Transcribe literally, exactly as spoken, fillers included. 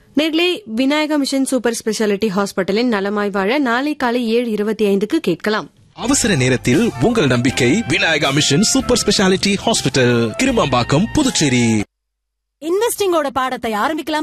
நேர்களே, Vinayaka mission super speciality ஹாஸ்பிட்டலின் நலமாய் வாழ நாளை காலை ஏழு இருபத்தி ஐந்துக்கு கேட்கலாம். அவசர நேரத்தில் உங்கள் நம்பிக்கை Vinayaka mission super speciality hospital, Kirumampakkam, Puducherry. இன்வெஸ்டிங்கோட பாடத்தை ஆரம்பிக்கலாம்.